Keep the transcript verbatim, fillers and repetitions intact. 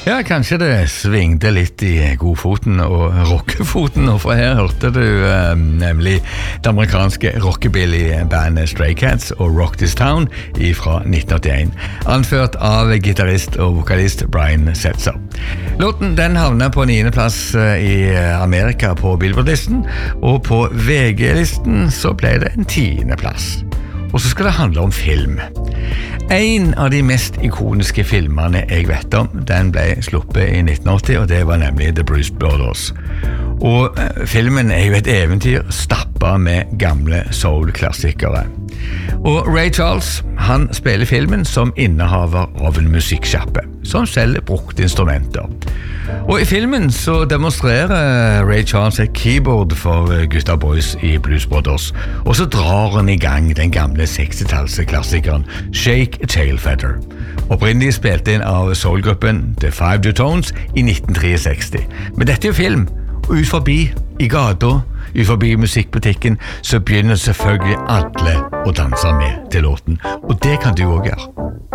Ja, kanskje det svingte litt i godfoten og rockefoten, og for her hørte du eh, nemlig det amerikanske rockabilly-bandet Stray Cats og Rock This Town fra nitten åttien, anført av gitarist og vokalist Brian Setzer. Låten den havnet på niende plass i Amerika på Billboard-listen, og på V G-listen så ble det en tiende plass. Og så skal det handle om film. En av de mest ikoniske filmene jeg vet om, den ble sluppet i nitten åtti, og det var nemlig The Blues Brothers. Og filmen er jo et eventyr stappet med gamle soul-klassikere. Og Ray Charles, han spiller filmen som innehaver av en musikksjappe, som selger brukte instrumenter. Og i filmen så demonstrerer Ray Charles et keyboard for gutta boys i Blues Brothers, og så drar han i gang den gamle sekstitalls-klassikeren Shake a Tail Feather. Opprinnelig spilte inn av soul-gruppen The Five Dutones i nitten sekstitre. Men dette er jo film, og ut forbi i gata, ut forbi musikkbutikken, så begynner selvfølgelig alle å danse med til låten, og det kan du også gjøre.